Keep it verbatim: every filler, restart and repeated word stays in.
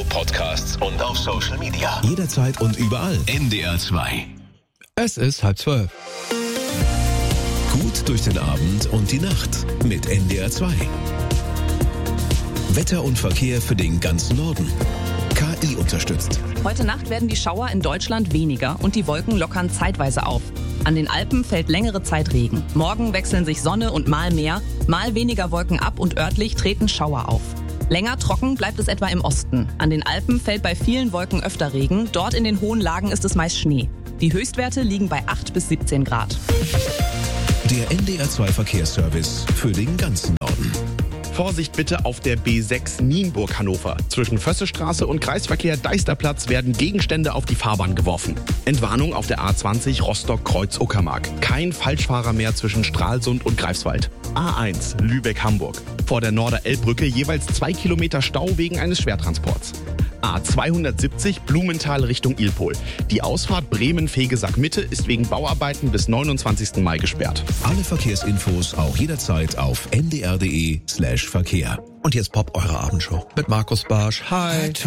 Podcasts und auf Social Media. Jederzeit und überall. N D R zwei. Es ist halb zwölf. Gut durch den Abend und die Nacht mit N D R zwei. Wetter und Verkehr für den ganzen Norden. K I unterstützt. Heute Nacht werden die Schauer in Deutschland weniger und die Wolken lockern zeitweise auf. An den Alpen fällt längere Zeit Regen. Morgen wechseln sich Sonne und mal mehr, mal weniger Wolken ab und örtlich treten Schauer auf. Länger trocken bleibt es etwa im Osten. An den Alpen fällt bei vielen Wolken öfter Regen. Dort in den hohen Lagen ist es meist Schnee. Die Höchstwerte liegen bei acht bis siebzehn Grad. Der N D R zwei Verkehrsservice für den ganzen Norden. Vorsicht bitte auf der B sechs Nienburg-Hannover. Zwischen Vössestraße und Kreisverkehr Deisterplatz werden Gegenstände auf die Fahrbahn geworfen. Entwarnung auf der A zwanzig Rostock-Kreuz-Uckermark. Kein Falschfahrer mehr zwischen Stralsund und Greifswald. A eins Lübeck-Hamburg. Vor der Norder-Elbbrücke jeweils zwei Kilometer Stau wegen eines Schwertransports. A zweihundertsiebzig Blumenthal Richtung Ilpol. Die Ausfahrt Bremen-Fegesack-Mitte ist wegen Bauarbeiten bis neunundzwanzigsten Mai gesperrt. Alle Verkehrsinfos auch jederzeit auf n d r punkt d e slash Verkehr. Und jetzt Pop, eure Abendshow mit Markus Barsch. Hi.